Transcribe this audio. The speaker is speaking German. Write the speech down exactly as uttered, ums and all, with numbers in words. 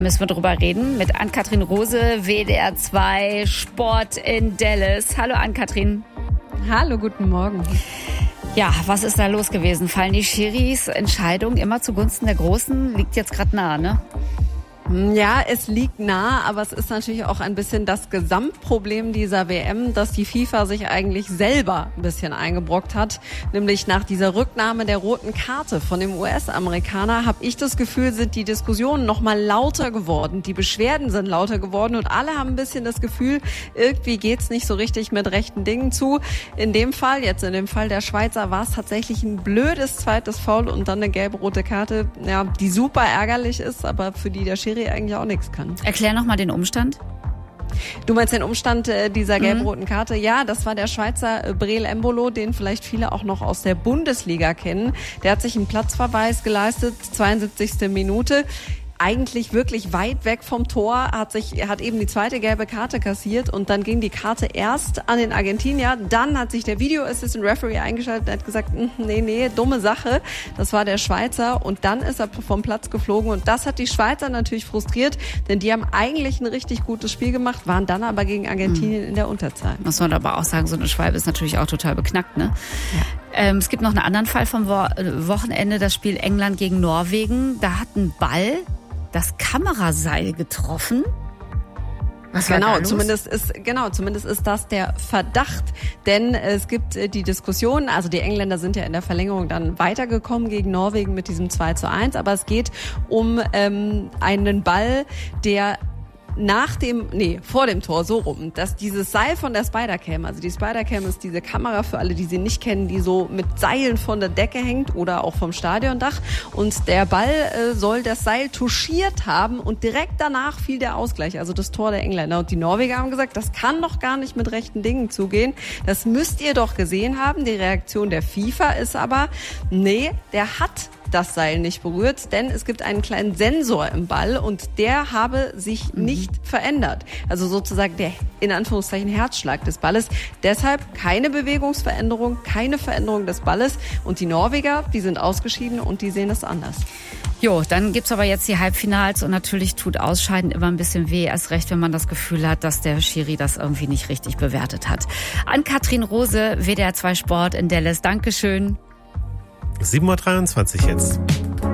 Müssen wir drüber reden mit Ann-Kathrin Rose, W D R zwei Sport in Dallas. Hallo Ann-Kathrin. Hallo, guten Morgen. Ja, was ist da los gewesen? Fallen die Schiris Entscheidungen immer zugunsten der Großen? Liegt jetzt gerade nah, ne? Ja, es liegt nah, aber es ist natürlich auch ein bisschen das Gesamtproblem dieser W M, dass die FIFA sich eigentlich selber ein bisschen eingebrockt hat. Nämlich nach dieser Rücknahme der roten Karte von dem U S-Amerikaner, habe ich das Gefühl, sind die Diskussionen noch mal lauter geworden. Die Beschwerden sind lauter geworden und alle haben ein bisschen das Gefühl, irgendwie geht's nicht so richtig mit rechten Dingen zu. In dem Fall, jetzt in dem Fall der Schweizer, war es tatsächlich ein blödes zweites Foul und dann eine gelb-rote Karte, ja, die super ärgerlich ist, aber für die der Schiri eigentlich auch nichts kann. Erklär nochmal den Umstand. Du meinst den Umstand äh, dieser gelb-roten Karte? Ja, das war der Schweizer äh, Breel Embolo, den vielleicht viele auch noch aus der Bundesliga kennen. Der hat sich einen Platzverweis geleistet, zweiundsiebzigste Minute. Eigentlich wirklich weit weg vom Tor, hat sich, hat eben die zweite gelbe Karte kassiert und dann ging die Karte erst an den Argentinier. Dann hat sich der Video Assistant Referee eingeschaltet und hat gesagt, nee, nee, dumme Sache. Das war der Schweizer und dann ist er vom Platz geflogen und das hat die Schweizer natürlich frustriert, denn die haben eigentlich ein richtig gutes Spiel gemacht, waren dann aber gegen Argentinien mhm. in der Unterzahl. Muss man aber auch sagen, so eine Schwalbe ist natürlich auch total beknackt, ne? Ja. Ähm, es gibt noch einen anderen Fall vom Wo- Wochenende, das Spiel England gegen Norwegen. Da hat ein Ball das Kameraseil getroffen. Was war genau, da los? zumindest ist genau, zumindest ist das der Verdacht, denn es gibt die Diskussion, also die Engländer sind ja in der Verlängerung dann weitergekommen gegen Norwegen mit diesem zwei zu eins, aber es geht um ähm, einen Ball, der nach dem, nee, vor dem Tor, so rum, dass dieses Seil von der Spidercam, also die Spidercam ist diese Kamera für alle, die sie nicht kennen, die so mit Seilen von der Decke hängt oder auch vom Stadiondach und der Ball äh, soll das Seil touchiert haben und direkt danach fiel der Ausgleich, also das Tor der Engländer und die Norweger haben gesagt, das kann doch gar nicht mit rechten Dingen zugehen, das müsst ihr doch gesehen haben, die Reaktion der FIFA ist aber, nee, der hat das Seil nicht berührt, denn es gibt einen kleinen Sensor im Ball und der habe sich mhm. nicht verändert. Also sozusagen der, in Anführungszeichen, Herzschlag des Balles. Deshalb keine Bewegungsveränderung, keine Veränderung des Balles. Und die Norweger, die sind ausgeschieden und die sehen es anders. Jo, dann gibt's aber jetzt die Halbfinals und natürlich tut Ausscheiden immer ein bisschen weh, erst recht, wenn man das Gefühl hat, dass der Schiri das irgendwie nicht richtig bewertet hat. Ann-Kathrin Rose, W D R zwei Sport in Dallas. Dankeschön. sieben Uhr dreiundzwanzig jetzt.